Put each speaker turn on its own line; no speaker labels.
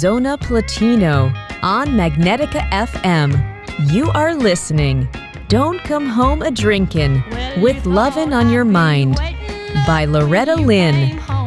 Arizona Platino on Magnetica FM. You are listening. Don't Come Home a Drinkin' with Lovin' on Your Mind by Loretta Lynn.